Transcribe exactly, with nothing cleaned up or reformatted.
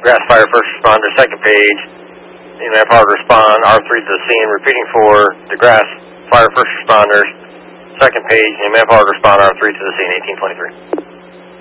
DeGrasse Fire First Responder, second page, E M F hard respond, R three to the scene, repeating for DeGrasse Fire First Responders, second page, E M F hard respond, R three to the scene, eighteen twenty-three.